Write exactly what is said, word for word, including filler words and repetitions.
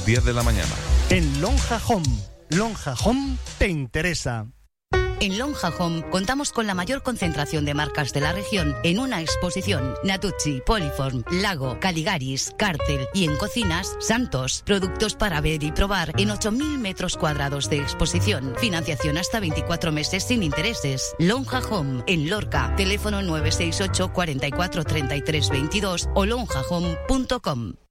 las diez de la mañana. En Lonja Home. Lonja Home te interesa. En Lonja Home contamos con la mayor concentración de marcas de la región en una exposición. Natuzzi, Poliform, Lago, Caligaris, Cártel y en cocinas, Santos. Productos para ver y probar en ocho mil metros cuadrados de exposición. Financiación hasta veinticuatro meses sin intereses. Lonja Home en Lorca. Teléfono nueve seis ocho, cuarenta y cuatro, treinta y tres veintidós o lonja home punto com.